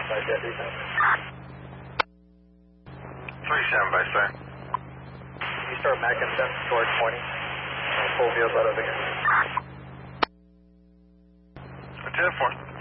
by Deputy. 37 by sir. You start Mac and 10 toward 20. Full vehicle out of the game. 10-4.